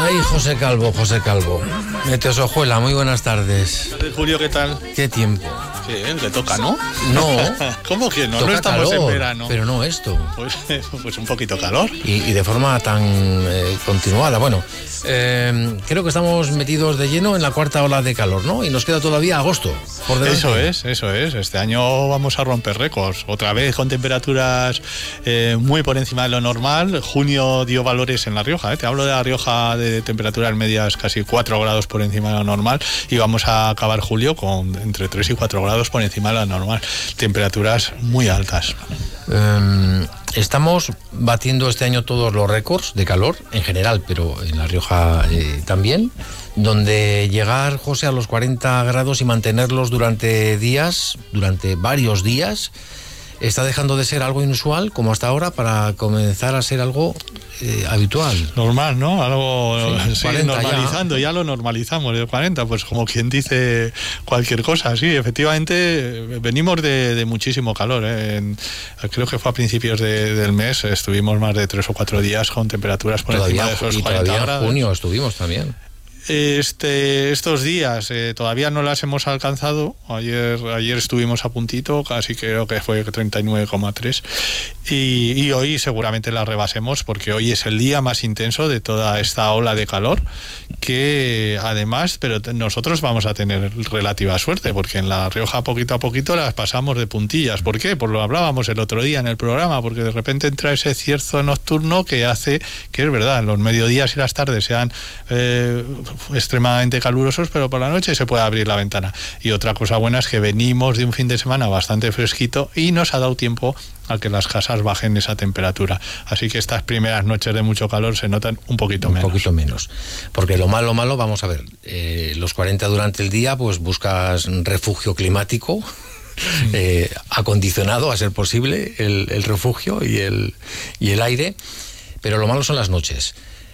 Ay, José Calvo. Meteosojuela, muy buenas tardes. Julio, ¿qué tal? ¿Qué tiempo? Sí, le toca, ¿no? No. ¿Cómo que no? Toca No estamos calor, en verano. pero no esto. Pues un poquito calor. Y de forma tan continuada. Bueno, creo que estamos metidos de lleno en la cuarta ola de calor, ¿no? Y nos queda todavía agosto por delante. Eso es. Este año vamos a romper récords. Otra vez con temperaturas muy por encima de lo normal. Junio dio valores en La Rioja. Te hablo de La Rioja de temperaturas medias casi 4 grados por encima de lo normal. Y vamos a acabar julio con entre 3 y 4 grados por encima de lo normal. Temperaturas muy altas. Estamos batiendo este año todos los récords de calor en general, pero en La Rioja también, donde llegar, José, a los 40 grados y mantenerlos durante varios días, está dejando de ser algo inusual, como hasta ahora, para comenzar a ser algo habitual. Normal, ¿no? Algo sí, 40 normalizando, ya lo normalizamos, de 40, pues como quien dice cualquier cosa. Sí, efectivamente, venimos de muchísimo calor. Creo que fue a principios del mes, estuvimos más de 3 o 4 días con temperaturas por encima de esos 40 grados. Todavía en junio estuvimos también. Estos días todavía no las hemos alcanzado. Ayer estuvimos a puntito, casi creo que fue 39,3 y hoy seguramente las rebasemos, porque hoy es el día más intenso de toda esta ola de calor, que además, pero nosotros vamos a tener relativa suerte, porque en La Rioja poquito a poquito las pasamos de puntillas. ¿Por qué? Pues lo hablábamos el otro día en el programa, porque de repente entra ese cierzo nocturno que hace que, es verdad, los mediodías y las tardes sean extremadamente calurosos, pero por la noche se puede abrir la ventana. Y otra cosa buena es que venimos de un fin de semana bastante fresquito y nos ha dado tiempo a que las casas bajen esa temperatura. Así que estas primeras noches de mucho calor se notan un poquito menos. Porque lo malo, vamos a ver, los 40 durante el día, pues buscas refugio climático, acondicionado a ser posible, el refugio y el aire, pero lo malo son las noches.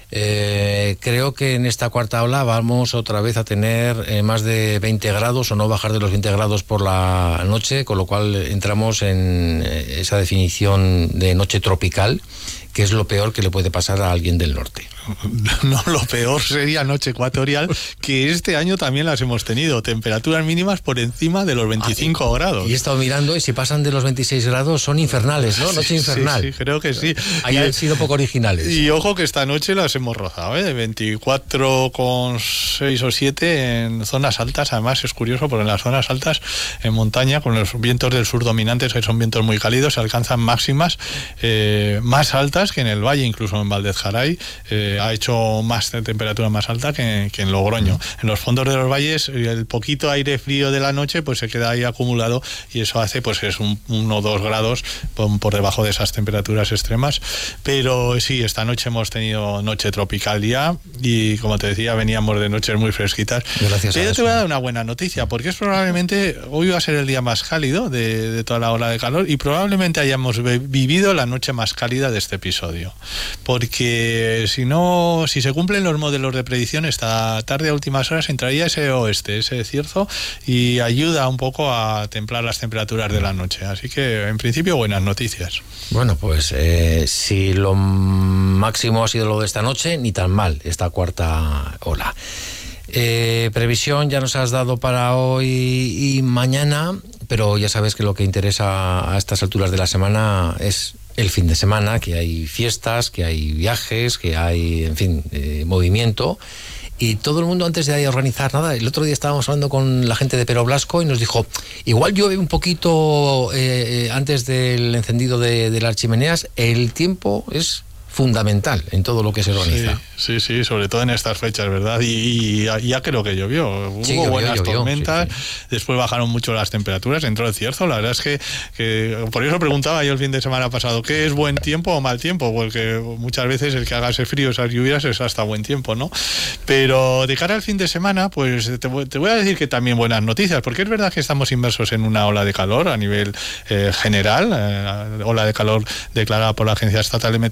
Creo que en esta cuarta ola vamos otra vez a tener más de 20 grados o no bajar de los 20 grados por la noche, con lo cual entramos en esa definición de noche tropical, que es lo peor que le puede pasar a alguien del norte. No, lo peor sería noche ecuatorial, que este año también las hemos tenido, temperaturas mínimas por encima de los 25 grados. Y he estado mirando y si pasan de los 26 grados son infernales, ¿no? Noche infernal. Sí, creo que sí. Han sido poco originales. Y ojo que esta noche las hemos rozado, de 24,6 o 7 en zonas altas. Además es curioso porque en las zonas altas, en montaña, con los vientos del sur dominantes, que son vientos muy cálidos, se alcanzan máximas más altas que en el valle, incluso en Valdezjaray. Ha hecho más temperatura más alta que en Logroño. En los fondos de los valles, el poquito aire frío de la noche pues se queda ahí acumulado, y eso hace pues es 1 o 2 grados por debajo de esas temperaturas extremas. Pero sí, esta noche hemos tenido noche tropical ya, y como te decía, veníamos de noches muy fresquitas. Gracias. Pero te voy a dar una buena noticia, porque es probablemente hoy va a ser el día más cálido de toda la ola de calor, y probablemente hayamos vivido la noche más cálida de este episodio, porque si se cumplen los modelos de predicción, esta tarde a últimas horas entraría ese oeste, ese cierzo, y ayuda un poco a templar las temperaturas de la noche. Así que, en principio, buenas noticias. Bueno, pues si lo máximo ha sido lo de esta noche, ni tan mal esta cuarta ola. Previsión ya nos has dado para hoy y mañana, pero ya sabes que lo que interesa a estas alturas de la semana es el fin de semana, que hay fiestas, que hay viajes, que hay, en fin, movimiento. Y todo el mundo, antes de organizar nada, el otro día estábamos hablando con la gente de Pero Blasco y nos dijo, igual llueve un poquito antes del encendido de las chimeneas. El tiempo es fundamental en todo lo que se organiza. Sí, sobre todo en estas fechas, ¿verdad? Y ya creo que llovió. Hubo buenas tormentas, sí. Después bajaron mucho las temperaturas, entró el cierzo. La verdad es que por eso preguntaba yo el fin de semana pasado, ¿qué es buen tiempo o mal tiempo? Porque muchas veces el que haga ese frío, esas lluvias, es hasta buen tiempo, ¿no? Pero de cara al fin de semana, pues te voy a decir que también buenas noticias, porque es verdad que estamos inmersos en una ola de calor a nivel general, ola de calor declarada por la Agencia Estatal de Meteorología,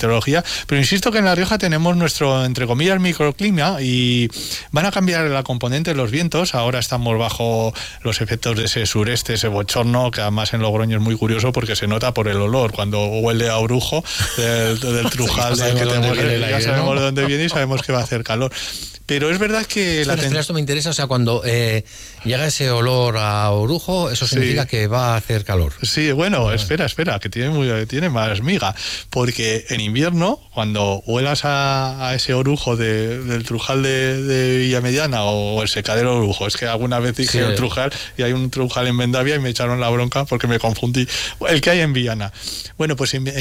Pero insisto que en La Rioja tenemos nuestro, entre comillas, microclima y van a cambiar la componente de los vientos. Ahora estamos bajo los efectos de ese sureste, ese bochorno, que además en Logroño es muy curioso porque se nota por el olor. Cuando huele a orujo del trujal que tenemos, ya sabemos de dónde viene y sabemos que va a hacer calor. Pero es verdad que esto me interesa, o sea, cuando llega ese olor a orujo, eso significa que va a hacer calor. Sí, bueno, espera, que tiene más miga, porque en invierno, cuando huelas a ese orujo del trujal de Villamediana o el secadero orujo, es que alguna vez dije el trujal y hay un trujal en Vendavia y me echaron la bronca porque me confundí. El que hay en Viana. Bueno, pues si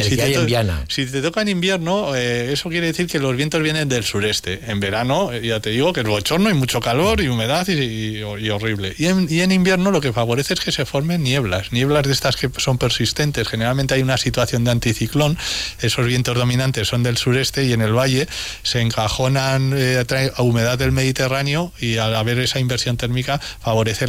te toca en invierno, eso quiere decir que los vientos vienen del sureste. En verano, ya te digo que es bochorno y mucho calor y humedad y horrible. Y en invierno lo que favorece es que se formen nieblas de estas que son persistentes. Generalmente hay una situación de anticiclón, esos vientos dominantes son del sureste y en el valle se encajonan, atrae a humedad del Mediterráneo y al haber esa inversión térmica favorece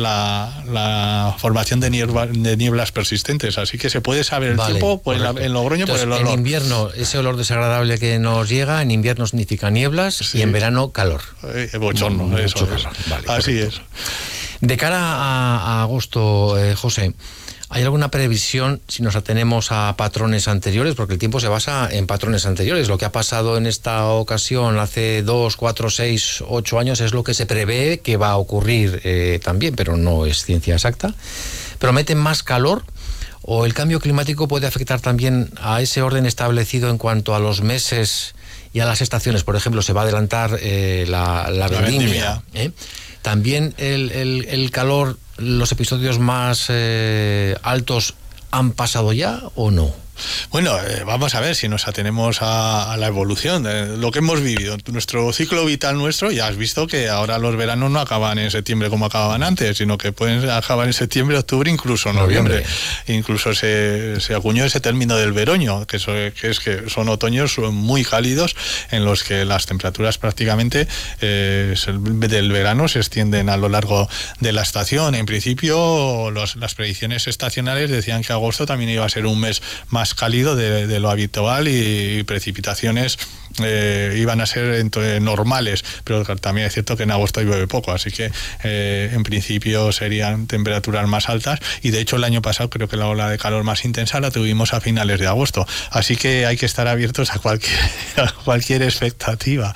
la formación de nieblas persistentes. Así que se puede saber el tiempo en Logroño. Entonces, por el olor. En invierno, ese olor desagradable que nos llega, en invierno significa nieblas y en verano calor. Bochorno, eso es. Vale, así es. De cara a agosto, José, ¿hay alguna previsión si nos atenemos a patrones anteriores? Porque el tiempo se basa en patrones anteriores. Lo que ha pasado en esta ocasión hace 2, 4, 6, 8 años es lo que se prevé que va a ocurrir también, pero no es ciencia exacta. ¿Promete más calor? ¿O el cambio climático puede afectar también a ese orden establecido en cuanto a los meses y a las estaciones? Por ejemplo, se va a adelantar la vendimia. También el calor, los episodios más altos han pasado ya o no. Bueno, vamos a ver si nos atenemos a la evolución de lo que hemos vivido. Nuestro ciclo vital nuestro, ya has visto que ahora los veranos no acaban en septiembre como acababan antes, sino que pueden acabar en septiembre, octubre, incluso noviembre. Incluso se acuñó ese término del veroño, que son otoños muy cálidos en los que las temperaturas prácticamente del verano se extienden a lo largo de la estación. En principio, las predicciones estacionales decían que agosto también iba a ser un mes más cálido de lo habitual y precipitaciones iban a ser normales, pero también es cierto que en agosto llueve poco, así que en principio serían temperaturas más altas y de hecho el año pasado creo que la ola de calor más intensa la tuvimos a finales de agosto, así que hay que estar abiertos a cualquier expectativa.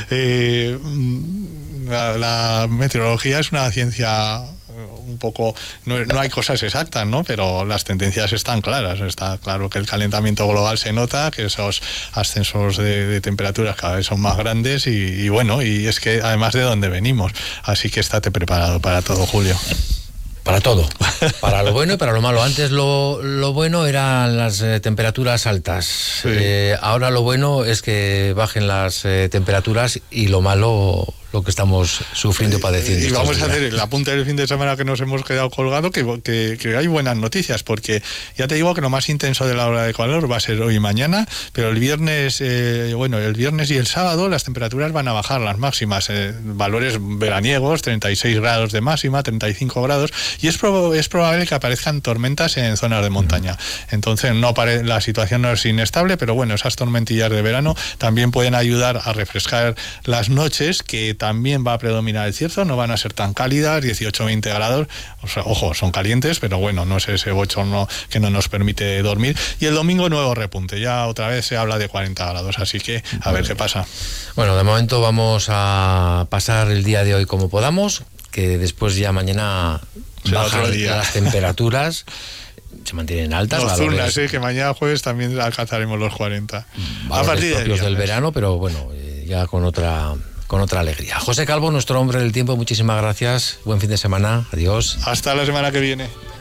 La meteorología es una ciencia un poco, no hay cosas exactas, ¿no? Pero las tendencias están claras. Está claro que el calentamiento global se nota, que esos ascensos de temperaturas cada vez son más grandes y bueno, y es que además de dónde venimos. Así que estate preparado para todo, Julio. Para todo, para lo bueno y para lo malo. Antes lo bueno eran las temperaturas altas. Sí. Ahora lo bueno es que bajen las temperaturas y lo malo lo que estamos sufriendo y padeciendo. Y vamos a hacer el apunte del fin de semana que nos hemos quedado colgado, que hay buenas noticias, porque ya te digo que lo más intenso de la ola de calor va a ser hoy y mañana, pero el viernes y el sábado las temperaturas van a bajar, las máximas, valores veraniegos, 36 grados de máxima, 35 grados, y es probable que aparezcan tormentas en zonas de montaña. Entonces la situación no es inestable, pero bueno, esas tormentillas de verano también pueden ayudar a refrescar las noches, que también va a predominar el cierzo, no van a ser tan cálidas, 18-20 grados, o sea, ojo, son calientes, pero bueno, no es ese bochorno que no nos permite dormir. Y el domingo nuevo repunte, ya otra vez se habla de 40 grados, así que a ver qué pasa. Bueno, de momento vamos a pasar el día de hoy como podamos, que después ya mañana bajan las temperaturas, se mantienen altas. Nocturnas, que mañana jueves también alcanzaremos los 40. A partir propios del verano, pero bueno, ya con otra alegría. José Calvo, nuestro hombre del tiempo, muchísimas gracias. Buen fin de semana. Adiós. Hasta la semana que viene.